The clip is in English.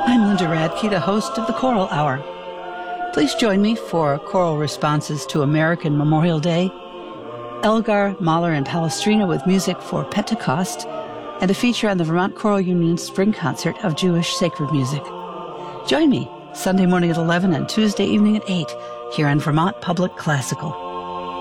I'm Linda Radke, the host of the Choral Hour. Please join me for choral responses to American Memorial Day, Elgar, Mahler, and Palestrina with music for Pentecost, and a feature on the Vermont Choral Union's Spring Concert of Jewish Sacred Music. Join me Sunday morning at 11 and Tuesday evening at 8 here on Vermont Public Classical.